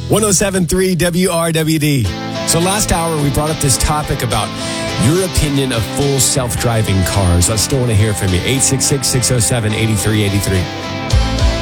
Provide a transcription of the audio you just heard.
107.3 WRWD. So last hour, we brought up this topic about your opinion of full self-driving cars. I still want to hear from you. 866-607-8383.